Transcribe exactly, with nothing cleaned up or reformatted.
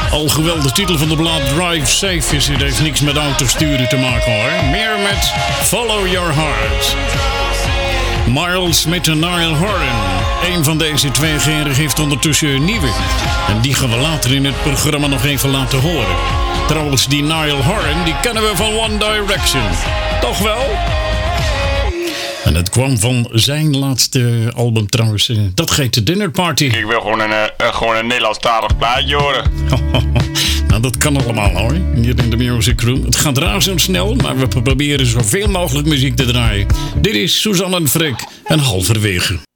Alhoewel de titel van de blad Drive Safe is, het heeft niks met autosturen te maken hoor. Meer met Follow Your Heart. Miles Smith en Niall Horan. Een van deze twee heren heeft ondertussen een nieuwe. En die gaan we later in het programma nog even laten horen. Trouwens, die Niall Horan, die kennen we van One Direction. Toch wel? En het kwam van zijn laatste album trouwens. Dat heet The Dinner Party. Ik wil gewoon een, uh, gewoon een Nederlandstalig plaatje horen. Nou, dat kan allemaal hoor. Hier in de Music Room. Het gaat razendsnel, maar we proberen zoveel mogelijk muziek te draaien. Dit is Suzanne en Freek en halverwege.